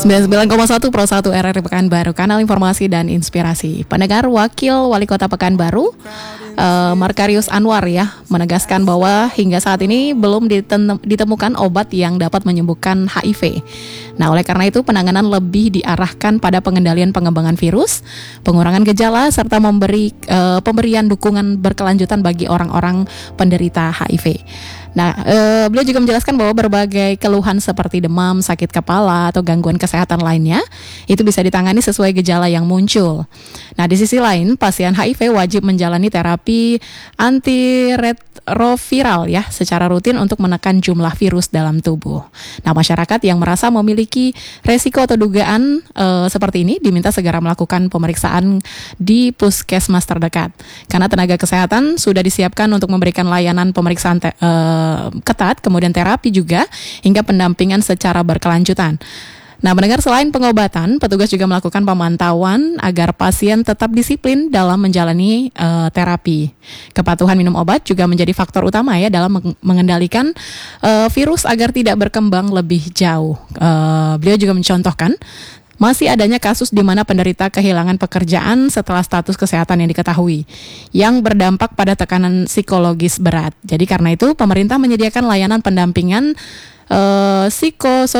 99,1 Pro 1 RRI Pekanbaru, kanal informasi dan inspirasi. Pendengar, Wakil Wali Kota Pekanbaru Markarius Anwar ya menegaskan bahwa hingga saat ini belum ditemukan obat yang dapat menyembuhkan HIV. Nah, oleh karena itu penanganan lebih diarahkan pada pengendalian pengembangan virus, pengurangan gejala serta pemberian dukungan berkelanjutan bagi orang-orang penderita HIV. Nah, beliau juga menjelaskan bahwa berbagai keluhan seperti demam, sakit kepala, atau gangguan kesehatan lainnya itu bisa ditangani sesuai gejala yang muncul. Nah, di sisi lain, pasien HIV wajib menjalani terapi antiretroviral ya secara rutin untuk menekan jumlah virus dalam tubuh. Nah, masyarakat yang merasa memiliki resiko atau dugaan seperti ini diminta segera melakukan pemeriksaan di puskesmas terdekat. Karena tenaga kesehatan sudah disiapkan untuk memberikan layanan pemeriksaan ketat, kemudian terapi juga, hingga pendampingan secara berkelanjutan. Nah, mendengar selain pengobatan, petugas juga melakukan pemantauan agar pasien tetap disiplin dalam menjalani terapi. Kepatuhan minum obat juga menjadi faktor utama ya dalam mengendalikan virus agar tidak berkembang lebih jauh. Beliau juga mencontohkan masih adanya kasus di mana penderita kehilangan pekerjaan setelah status kesehatan yang diketahui, yang berdampak pada tekanan psikologis berat. Jadi karena itu pemerintah menyediakan layanan pendampingan psikososial